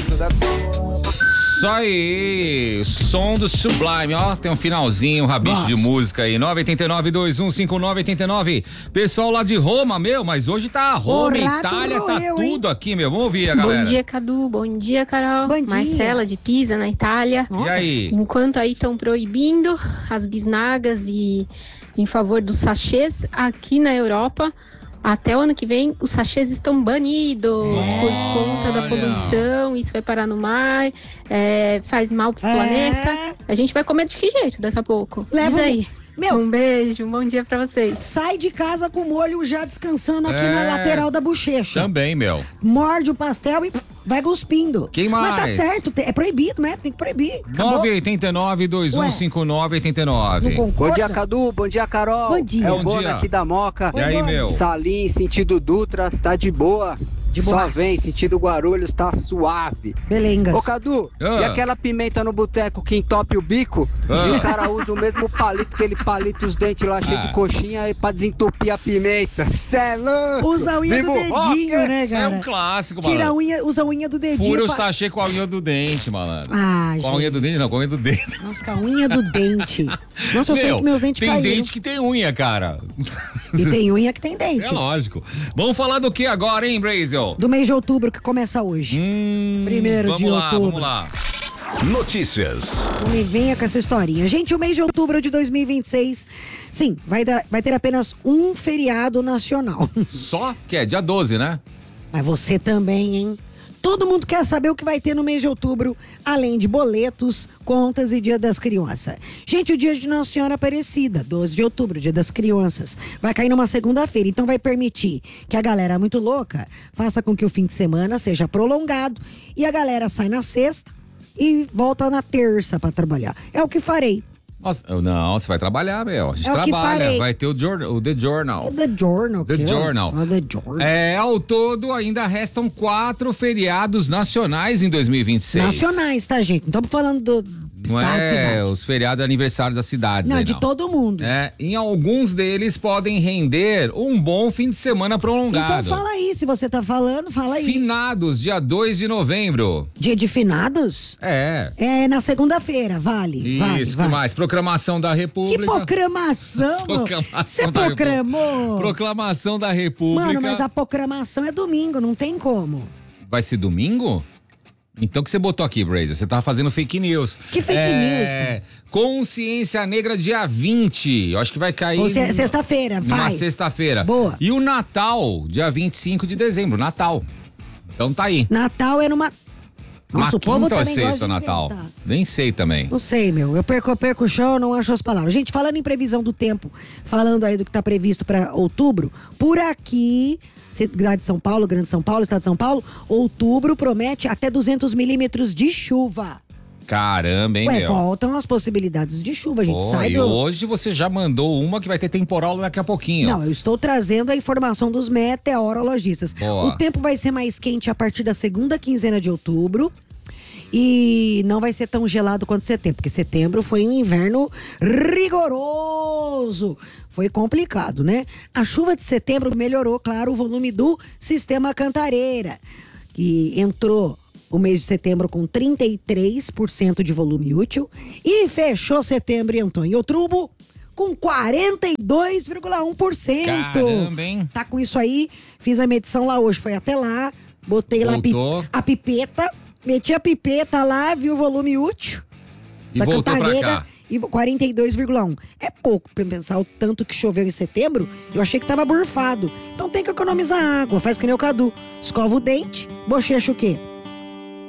Isso aí, som do Sublime, ó, tem um finalzinho, um rabicho de música aí, 989-2159-89. Pessoal lá de Roma, mas hoje tá Roma, Itália, tá tudo aqui, vamos ouvir a galera. Bom dia, Cadu, bom dia, Carol. Bom dia. Marcela de Pisa, na Itália. Nossa. E aí? Enquanto aí estão proibindo as bisnagas e em favor dos sachês, aqui na Europa, até o ano que vem, os sachês estão banidos por conta da poluição, isso vai parar no mar, faz mal pro planeta. A gente vai comer de que jeito daqui a pouco? Diz aí. Um beijo, um bom dia pra vocês. Sai de casa com o molho já descansando aqui na lateral da bochecha. Também, Morde o pastel e vai cuspindo. Quem mais? Mas tá certo, é proibido, né? Tem que proibir. 989-2159-89. Bom dia, Cadu, bom dia, Carol. Bom dia. É o Bona aqui da Moca. E aí, Salim, sentido Dutra, tá de boa. Só vem, sentido Guarulhos, tá suave. Belengas. Ô, Cadu, e aquela pimenta no boteco que entope o bico? E o cara usa o mesmo palito, aquele palito, os dentes lá cheio de coxinha aí pra desentupir a pimenta. Cê é louco! Usa a unha do dedinho, né, cara? Isso é um clássico, malandro. Tira a unha, usa a unha do dedinho. Fura o sachê com a unha do dente, malandro. Com a unha do dente, não, com a unha do dedo. Nossa, com a unha do dente. Nossa, eu sei que meus dentes caíram. Tem dente que tem unha, cara. E tem unha que tem dente. É lógico. Vamos falar do que agora, hein, Brasil? Do mês de outubro, que começa hoje. 1º de outubro. Vamos lá. Notícias. Não me venha com essa historinha. Gente, o mês de outubro de 2026, sim, vai ter apenas um feriado nacional. Só? Que é dia 12, né? Mas você também, hein? Todo mundo quer saber o que vai ter no mês de outubro, além de boletos, contas e Dia das Crianças. Gente, o dia de Nossa Senhora Aparecida, 12 de outubro, Dia das Crianças, vai cair numa segunda-feira. Então vai permitir que a galera muito louca faça com que o fim de semana seja prolongado e a galera sai na sexta e volta na terça para trabalhar. É o que farei. Nossa, não, você vai trabalhar, A gente trabalha. Vai ter o The Journal. The Journal. The Journal. The Journal. Ao todo, ainda restam 4 feriados nacionais em 2026. Nacionais, tá, gente? Não estamos falando do estado, cidade. Os feriados aniversários das cidades. Não, de todo mundo. Em alguns deles podem render um bom fim de semana prolongado. Então fala aí, se você tá falando, fala aí. Finados, dia 2 de novembro. Dia de finados? É na segunda-feira, vale. Isso, que mais? Proclamação da República. Que proclamação? Você proclamou? Proclamação da República. Mano, mas a proclamação é domingo, não tem como. Vai ser domingo? Então que você botou aqui, Brazer? Você tava fazendo fake news. Que fake news, cara? Consciência Negra dia 20. Eu acho que vai cair... Sexta-feira, vai. Na sexta-feira. Boa. E o Natal, dia 25 de dezembro. Natal. Então tá aí. Natal é numa... Nossa, o povo também gosta de Natal. inventar. Nem sei também. Não sei, Eu perco o chão, não acho as palavras. Gente, falando em previsão do tempo, falando aí do que tá previsto pra outubro, por aqui, cidade de São Paulo, Grande São Paulo, estado de São Paulo, outubro promete até 200 milímetros de chuva. Caramba, hein, voltam as possibilidades de chuva, a gente sai E hoje você já mandou uma que vai ter temporal daqui a pouquinho. Não, eu estou trazendo a informação dos meteorologistas. Boa. O tempo vai ser mais quente a partir da segunda quinzena de outubro. E não vai ser tão gelado quanto setembro, porque setembro foi um inverno rigoroso. Foi complicado, né? A chuva de setembro melhorou, claro, o volume do sistema Cantareira, que entrou o mês de setembro com 33% de volume útil e fechou setembro e entrou em outubro com 42,1%. Caramba, hein? Tá com isso aí, fiz a medição lá hoje, foi até lá, botei lá a pipeta, meti a pipeta lá, vi o volume útil e voltou pra cá. E 42,1. É pouco pra pensar o tanto que choveu em setembro. Eu achei que tava burfado. Então tem que economizar água. Faz que nem o Cadu. Escova o dente, bochecha o quê?